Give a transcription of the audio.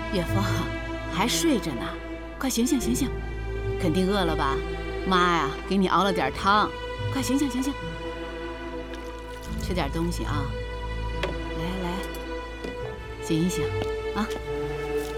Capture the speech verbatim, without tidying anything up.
岳峰还睡着呢，快醒醒醒醒！肯定饿了吧？妈呀，给你熬了点汤，快醒醒醒醒！吃点东西啊！来来来，醒一醒啊！